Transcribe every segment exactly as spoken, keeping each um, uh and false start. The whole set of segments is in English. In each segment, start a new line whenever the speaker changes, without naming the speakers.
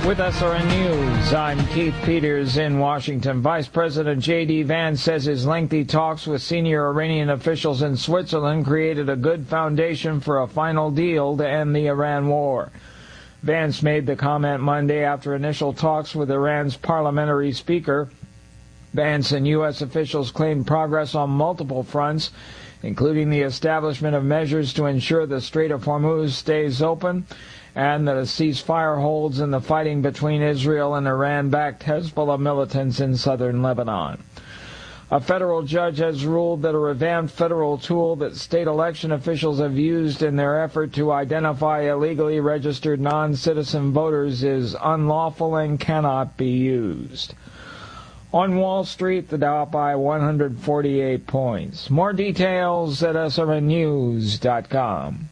With S R N News, I'm Keith Peters in Washington. Vice President J D. Vance says his lengthy talks with senior Iranian officials in Switzerland created a good foundation for a final deal to end the Iran war. Vance made the comment Monday after initial talks with Iran's parliamentary speaker. Vance and U S officials claimed progress on multiple fronts, including the establishment of measures to ensure the Strait of Hormuz stays open and that a ceasefire holds in the fighting between Israel and Iran-backed Hezbollah militants in southern Lebanon. A federal judge has ruled that a revamped federal tool that state election officials have used in their effort to identify illegally registered non-citizen voters is unlawful and cannot be used. On Wall Street, the Dow up by one hundred forty-eight points. More details at S R N news dot com.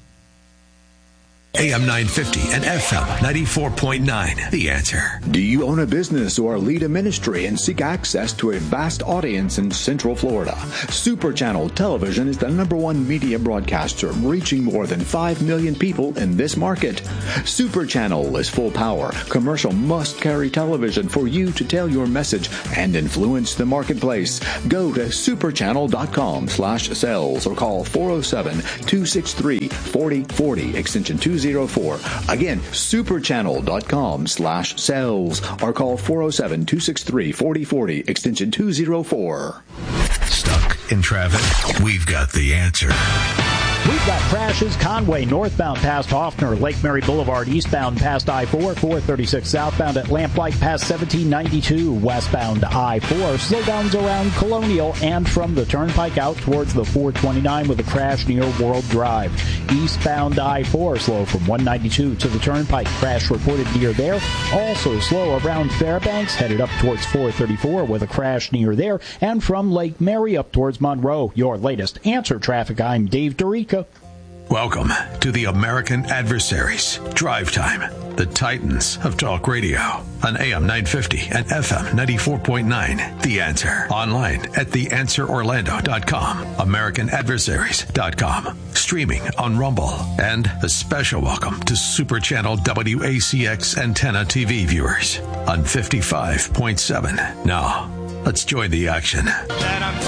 A M nine fifty and F M ninety-four point nine. The Answer.
Do you own a business or lead a ministry and seek access to a vast audience in Central Florida? Super Channel Television is the number one media broadcaster, reaching more than five million people in this market. Super Channel is full power, commercial must-carry television for you to tell your message and influence the marketplace. Go to superchannel.com slash sales or call four oh seven, two six three, four oh four oh, extension two oh four. Again, superchannel.com slash sales or call four oh seven, two six three, four oh four oh, extension two oh four.
Stuck in traffic? We've got the answer.
We've got crashes Conway northbound past Hoffner, Lake Mary Boulevard eastbound past I four, four thirty-six southbound at Lamplight past seventeen ninety-two westbound I four. Slowdowns around Colonial and from the Turnpike out towards the four twenty-nine with a crash near World Drive. Eastbound I four slow from one ninety-two to the Turnpike. Crash reported near there. Also slow around Fairbanks, headed up towards four thirty-four with a crash near there. And from Lake Mary up towards Monroe. Your latest Answer Traffic. I'm Dave Dorica.
Welcome to the American Adversaries. Drive Time, the Titans of Talk Radio on A M nine fifty and F M ninety-four point nine. The Answer. Online at the answer orlando dot com, american adversaries dot com. Streaming on Rumble. And a special welcome to Super Channel W A C X Antenna T V viewers on fifty-five point seven. Now, let's join the action.